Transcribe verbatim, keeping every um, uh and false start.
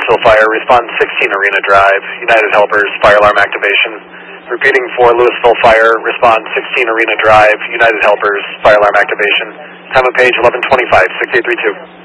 Louisville Fire, respond sixteen Arena Drive, United Helpers, fire alarm activation. Repeating for Louisville Fire, respond sixteen Arena Drive, United Helpers, fire alarm activation. Time of page eleven twenty-five, six eight three two.